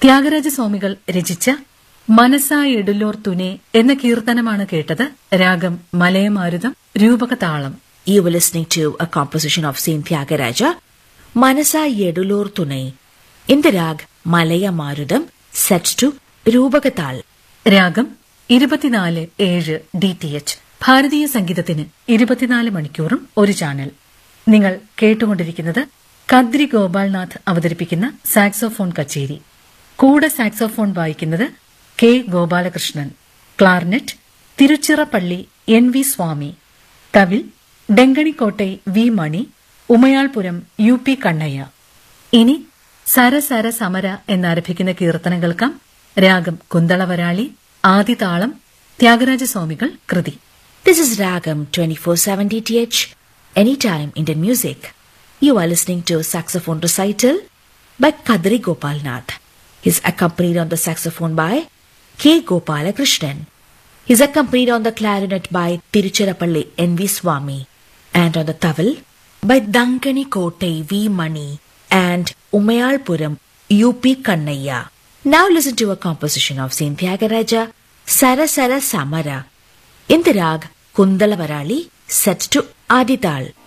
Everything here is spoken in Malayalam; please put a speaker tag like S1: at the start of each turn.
S1: ത്യാഗരാജസ്വാമികൾ രചിച്ച മനസായെടുലോർ തുനെ എന്ന കീർത്തനമാണ് കേട്ടത്. രാഗം മലയമാരുതം, രൂപകതാളം.
S2: You were listening to a composition of Saint Tyagaraja, Manasa Yedulur Tunai, in the rag Malaya Marudam, set to Rubagatal.
S1: രാഗം 24/7 DTH. ഭാരതീയ സംഗീതത്തിന് 24 മണിക്കൂറും ഒരു ചാനൽ. നിങ്ങൾ കേട്ടുകൊണ്ടിരിക്കുന്നത് കദ്രി ഗോപാൽനാഥ് അവതരിപ്പിക്കുന്ന സാക്സോഫോൺ കച്ചേരി. കൂടെ സാക്സോഫോൺ വായിക്കുന്നത് കെ ഗോപാലകൃഷ്ണൻ. ക്ലാർനെറ്റ് തിരുച്ചിറപ്പള്ളി NV സ്വാമി. തവിൽ ഡെങ്കണിക്കോട്ടെ V മണി, ഉമയാൾപുരം UP കണ്ണയ്യ. ഇനി സരസര സമര എന്നാരംഭിക്കുന്ന കീർത്തനം കേൾക്കാം. രാഗം കുന്തളവരാളി, ആദിതാളം, ത്യാഗരാജസ്വാമികൾ കൃതി.
S2: This is Ragam 24/7 DTH, anytime Indian music. You are listening to saxophone recital by Kadri Gopalnath. He is accompanied on the saxophone by K. Gopalakrishnan. He is accompanied on the clarinet by Tiruchirappalli NV Swami, and on the tawil by Dankani Kotai V Mani and Umayalpuram UP Kannaya. Now listen to a composition of Saint Tyagaraja, Sarasara Samara, in the rag Kundalavarali, set to Adital.